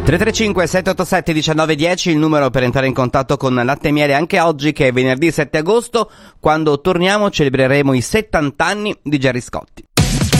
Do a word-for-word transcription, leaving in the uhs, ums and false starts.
tre tre cinque sette otto sette uno nove uno zero, il numero per entrare in contatto con Latte e Miele anche oggi, che è venerdì sette agosto, quando torniamo celebreremo i settanta anni di Gerry Scotti.